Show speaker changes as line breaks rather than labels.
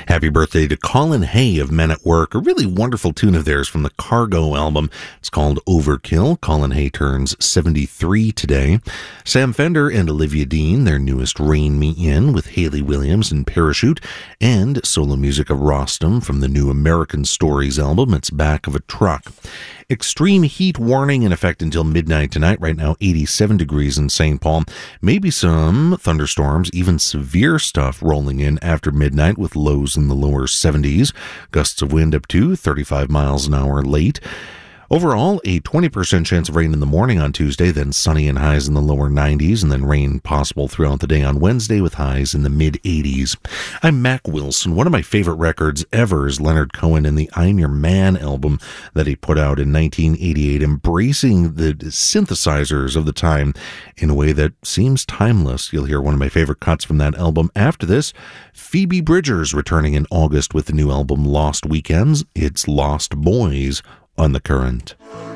Happy birthday to Colin Hay of Men at Work, a really wonderful tune of theirs from the Cargo album. It's called Overkill. Colin Hay turns 73 today. Sam Fender and Olivia Dean, their newest Rein Me In with Hayley Williams and Parachute, and solo music of Rostam from the new American Stories album, It's Back of a Truck. Extreme heat warning in effect until midnight tonight. Right now, 87 degrees in St. Paul. Maybe some thunderstorms, even severe stuff rolling in after midnight with lows in the lower 70s. Gusts of wind up to 35 miles an hour late. Overall, a 20% chance of rain in the morning on Tuesday, then sunny and highs in the lower 90s, and then rain possible throughout the day on Wednesday with highs in the mid-80s. I'm Mac Wilson. One of my favorite records ever is Leonard Cohen and the I'm Your Man album that he put out in 1988, embracing the synthesizers of the time in a way that seems timeless. You'll hear one of my favorite cuts from that album. After this, Phoebe Bridgers returning in August with the new album Lost Weekends. It's Lost Boys on The Current.